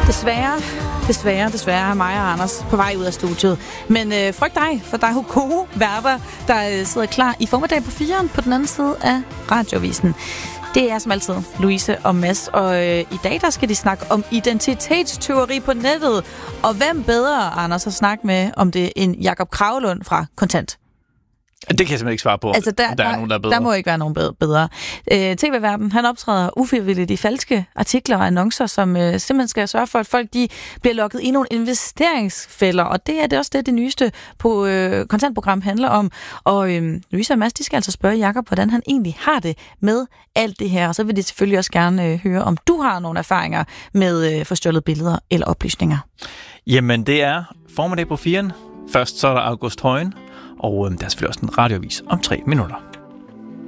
Desværre er mig og Anders på vej ud af studiet. Men frygt dig, for der er jo gode værter, der sidder klar i formiddag på 4'eren på den anden side af Radioavisen. Det er som altid Louise og Mads, og i dag der skal de snakke om identitetstyveri på nettet. Og hvem bedre, Anders, at snakke med om det end Jakob Kragelund fra Kontant? Det kan jeg simpelthen ikke svare på, altså, der er nogen, der er bedre. Der må ikke være nogen bedre. TV-verden, han optræder ufrivilligt i falske artikler og annoncer, som simpelthen skal sørge for, at folk de bliver lukket i nogle investeringsfælder. Og det er det også det nyeste på Kontantprogram handler om. Og Louise og Mads, de skal altså spørge Jakob, hvordan han egentlig har det med alt det her. Og så vil de selvfølgelig også gerne høre, om du har nogle erfaringer med forstjålede billeder eller oplysninger. Jamen, det er formiddag på 4'eren. Først så er der August Højen. Og der er selvfølgelig også en radioavis om 3 minutter.